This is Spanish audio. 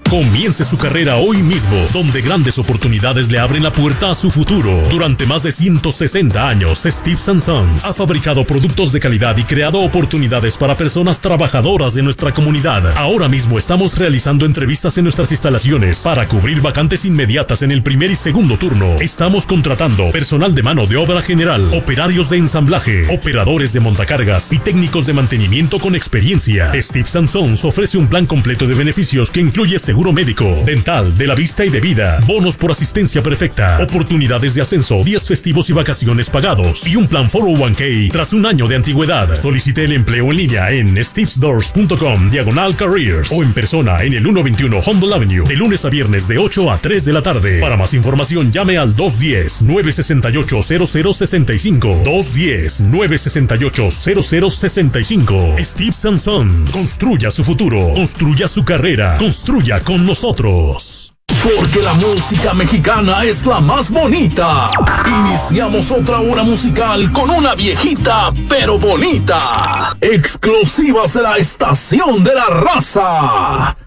Comience su carrera hoy mismo, donde grandes oportunidades le abren la puerta a su futuro. Durante más de 160 años, Steve Sons ha fabricado productos de calidad y creado oportunidades para personas trabajadoras de nuestra comunidad. Ahora mismo estamos realizando entrevistas en nuestras instalaciones para cubrir vacantes inmediatas en el primer y segundo turno. Estamos contratando personal de mano de obra general, operarios de ensamblaje, operadores de montacargas y técnicos de mantenimiento con experiencia. Steve Sons ofrece un plan completo de beneficios que incluye seguro médico, dental, de la vista y de vida, bonos por asistencia perfecta, oportunidades de ascenso, días festivos y vacaciones pagados y un plan 401k tras un año de antigüedad. Solicite el empleo en línea en stevesdoors.com/careers o en persona en el 121 Humboldt Avenue de lunes a viernes de 8 a 3 de la tarde. Para más información llame al 210-968-0065. 210-968-0065. Steve Sons. Construya su futuro, construya su carrera, construya con nosotros. Porque la música mexicana es la más bonita. Iniciamos otra hora musical con una viejita pero bonita. Exclusivas de la Estación de la Raza.